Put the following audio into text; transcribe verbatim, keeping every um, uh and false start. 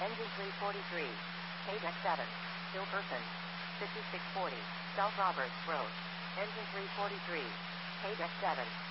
Engine three forty-three. Page X seven. Still person. fifty-six forty. South Roberts Road. Engine three forty-three. Page X seven.